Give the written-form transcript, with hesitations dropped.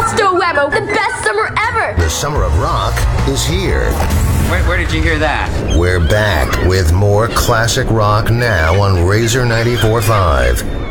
Presto Whammo, the best summer ever! The summer of rock is here. Where did you hear that? We're back with more classic rock now on Razor 94.5.